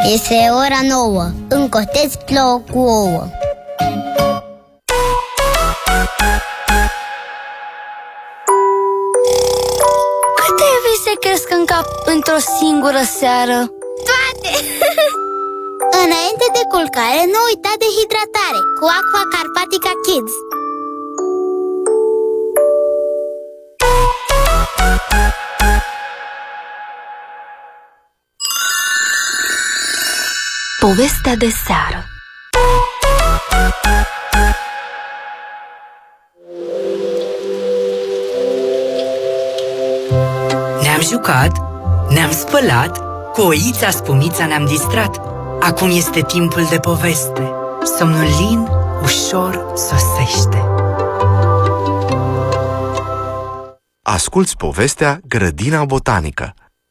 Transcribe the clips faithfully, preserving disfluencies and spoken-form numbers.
Este ora nouă. În Cotez plouă cu ouă. Câte vise cresc în cap într-o singură seară? Toate! Înainte de culcare, nu uita de hidratare cu Aqua Carpatica Kids. Povestea de seară. Ne-am jucat, ne-am spălat, cu oița Spumița ne-am distrat. Acum este timpul de poveste. Somnul lin ușor sosește. Asculți povestea Grădina Botanică.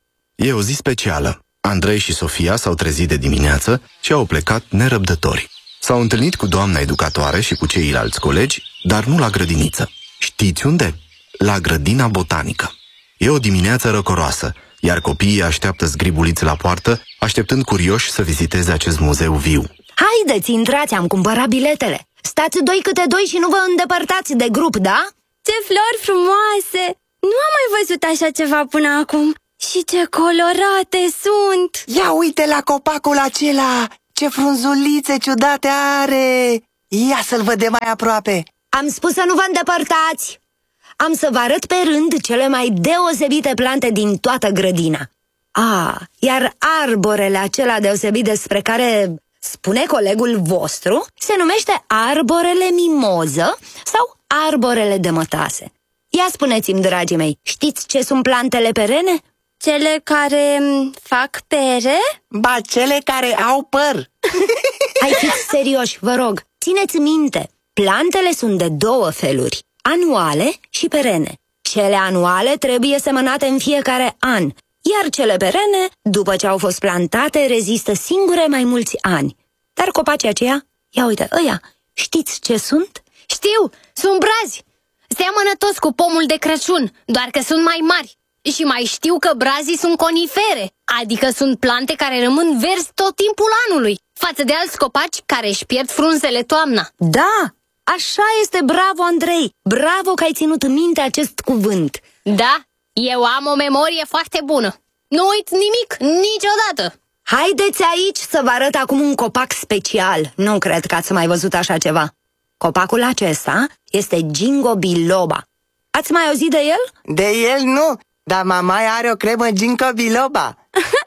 E o zi specială. Andrei și Sofia s-au trezit de dimineață și au plecat nerăbdători. S-au întâlnit cu doamna educatoare și cu ceilalți colegi, dar nu la grădiniță. Știți unde? La Grădina Botanică. E o dimineață răcoroasă, iar copiii așteaptă zgribuliți la poartă, așteptând curioși să viziteze acest muzeu viu. Haideți, intrați, am cumpărat biletele. Stați doi câte doi și nu vă îndepărtați de grup, da? Ce flori frumoase! Nu am mai văzut așa ceva până acum. Și ce colorate sunt! Ia uite la copacul acela! Ce frunzulițe ciudate are! Ia să-l vedem mai aproape! Am spus să nu vă îndepărtați! Am să vă arăt pe rând cele mai deosebite plante din toată grădina. Ah, iar arborele acela deosebit despre care spune colegul vostru se numește arborele mimoză sau arborele de mătase. Ia spuneți-mi, dragii mei, știți ce sunt plantele perene? Cele care fac pere? Ba, cele care au păr! Hai, fiți serioși, vă rog. Țineți minte, plantele sunt de două feluri, anuale și perene. Cele anuale trebuie semănate în fiecare an, iar cele perene, după ce au fost plantate, rezistă singure mai mulți ani. Dar copacii aceia, ia uite, ăia, știți ce sunt? Știu, sunt brazi! Seamănă toți cu pomul de Crăciun, doar că sunt mai mari. Și mai știu că brazii sunt conifere, adică sunt plante care rămân verzi tot timpul anului, față de alți copaci care își pierd frunzele toamna. Da, așa este, bravo, Andrei! Bravo că ai ținut minte acest cuvânt. Da, eu am o memorie foarte bună. Nu uit nimic, niciodată. Haideți aici să vă arăt acum un copac special. Nu cred că ați mai văzut așa ceva. Copacul acesta este Ginkgo biloba. Ați mai auzit de el? De el nu, dar mama are o cremă Ginkgo biloba.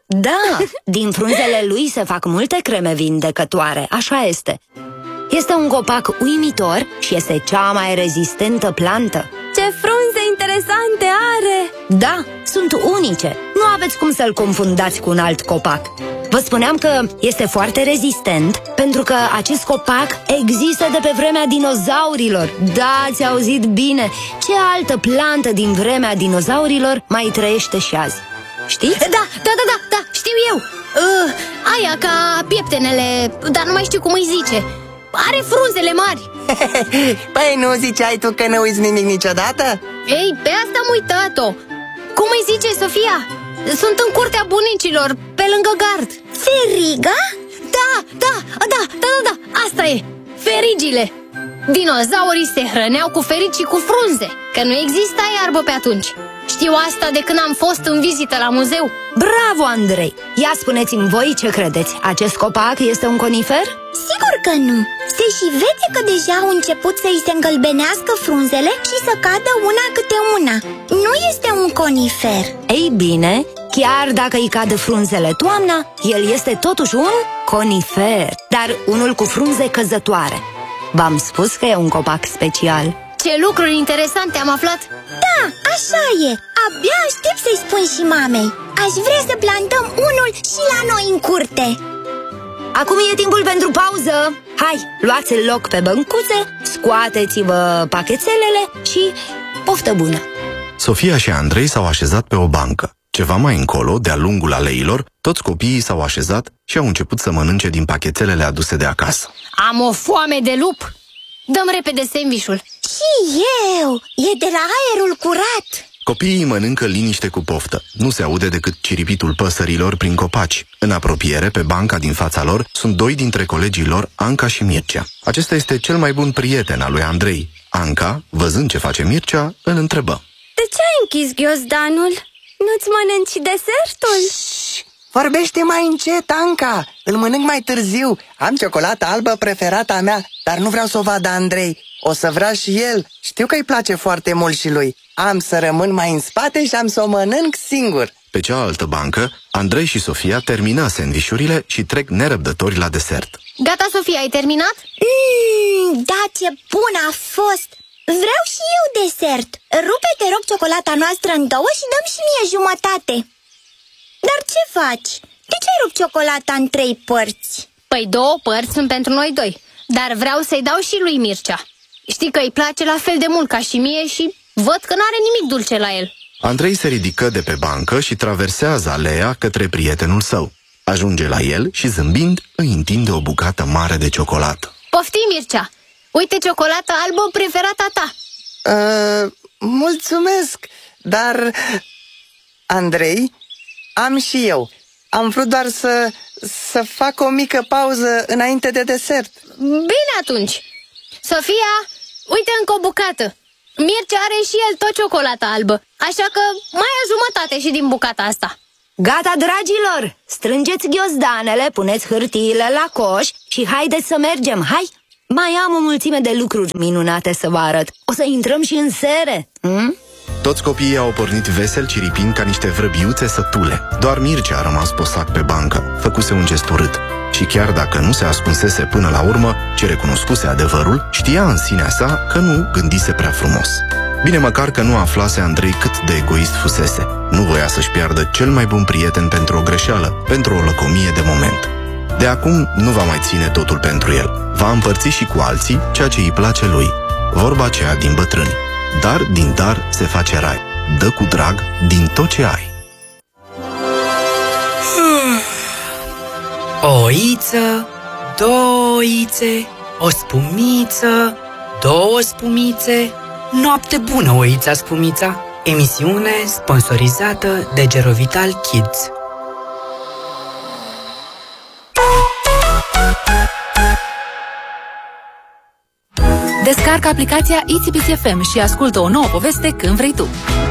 Da, din frunzele lui se fac multe creme vindecătoare, așa este. Este un copac uimitor și este cea mai rezistentă plantă. Ce frunze interesante are! Da, sunt unice. Nu aveți cum să-l confundați cu un alt copac. Vă spuneam că este foarte rezistent pentru că acest copac există de pe vremea dinozaurilor. Da, ați auzit bine. Ce altă plantă din vremea dinozaurilor mai trăiește și azi? Știți? Da, da, da, da, da, știu eu. uh, Aia ca pieptenele, dar nu mai știu cum îi zice. Are frunzele mari. Păi nu ziceai tu că nu uiți nimic niciodată? Ei, pe asta am uitat-o. Cum îi zice, Sofia? Sunt în curtea bunicilor, pe lângă gard. Feriga? Da, da, da, da, da, da, asta e. Ferigile. Dinozaurii se hrăneau cu ferici și cu frunze, că nu exista iarbă pe atunci. Știu asta de când am fost în vizită la muzeu. Bravo, Andrei! Ia spuneți-mi voi ce credeți. Acest copac este un conifer? Sigur că nu. Se și vede că deja au început să-i se îngălbenească frunzele și să cadă una câte una. Nu este un conifer. Ei bine, chiar dacă îi cadă frunzele toamna, el este totuși un conifer, dar unul cu frunze căzătoare. V-am spus că e un copac special. Ce lucruri interesante am aflat. Da, așa e. Abia aștept să-i spun și mamei. Aș vrea să plantăm unul și la noi în curte. Acum e timpul pentru pauză. Hai, luați loc pe băncuțe, scoateți-vă pachetelele și poftă bună. Sofia și Andrei s-au așezat pe o bancă. Ceva mai încolo, de-a lungul aleilor, toți copiii s-au așezat și au început să mănânce din pachetelele aduse de acasă. Am o foame de lup. Dăm repede sandwich-ul. Și eu! E de la aerul curat. Copiii mănâncă liniște cu poftă. Nu se aude decât ciripitul păsărilor prin copaci. În apropiere, pe banca din fața lor, sunt doi dintre colegii lor, Anca și Mircea. Acesta este cel mai bun prieten al lui Andrei. Anca, văzând ce face Mircea, îl întrebă: De ce ai închis ghiozdanul? Nu-ți mănânci desertul? Vorbește mai încet, Anca. Îl mănânc mai târziu. Am ciocolata albă preferata mea, dar nu vreau să o vadă Andrei. O să vrea și el. Știu că îi place foarte mult și lui. Am să rămân mai în spate și am să o mănânc singur. Pe cealaltă bancă, Andrei și Sofia termină sandvișurile și trec nerăbdători la desert. Gata, Sofia, ai terminat? Mmm, da, ce bun a fost! Vreau și eu desert. Rupe, te rog, ciocolata noastră în două și dăm și mie jumătate. Dar ce faci? De ce ai rupt ciocolata în trei părți? Păi două părți sunt pentru noi doi, dar vreau să-i dau și lui Mircea. Știi că îi place la fel de mult ca și mie și văd că n-are nimic dulce la el. Andrei se ridică de pe bancă și traversează aleea către prietenul său. Ajunge la el și, zâmbind, îi întinde o bucată mare de ciocolată. Poftim, Mircea! Uite ciocolata albă preferata ta! Uh, mulțumesc, dar... Andrei, am și eu. Am vrut doar să, să fac o mică pauză înainte de desert. Bine atunci! Sofia, uite încă o bucată. Mircea are și el tot ciocolata albă, așa că mai ia jumătate și din bucata asta. Gata, dragilor! Strângeți ghiozdanele, puneți hârtiile la coș și haideți să mergem, hai! Mai am o mulțime de lucruri minunate să vă arăt. O să intrăm și în sere, hm? Toți copiii au pornit vesel, ciripind ca niște vrăbiuțe sătule. Doar Mircea a rămas posac pe bancă, făcuse un gest urât. Și chiar dacă nu se ascunsese până la urmă, ce recunoscuse adevărul, știa în sinea sa că nu gândise prea frumos. Bine măcar că nu aflase Andrei cât de egoist fusese. Nu voia să-și piardă cel mai bun prieten pentru o greșeală, pentru o lăcomie de moment. De acum nu va mai ține totul pentru el. Va împărți și cu alții ceea ce îi place lui. Vorba aceea din bătrâni. Dar din dar se face rai. Dă cu drag din tot ce ai. O oiță, două oițe, o spumiță, două spumițe. Noapte bună, oița spumița. Emisiune sponsorizată de Gerovital Kids. Descarcă aplicația I C B C F M și ascultă o nouă poveste când vrei tu.